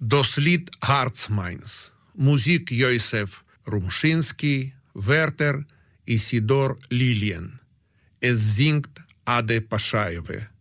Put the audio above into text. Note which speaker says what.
Speaker 1: Дослід Гарцмайнс. Музик Йосеф Румшинский, Вертер Исидор Лилиен. Es singt Ade Pashaeve.